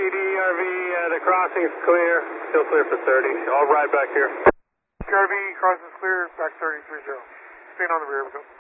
RV, the crossing's clear. Still clear for 30. I'll ride back here. RV, crossing's clear, back 3030. Staying on the rear, we go.